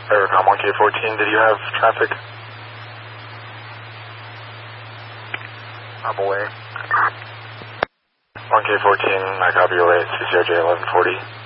Aerocom 1K14, did you have traffic? I'm away. 1K14, I copy away, CCRJ 1140.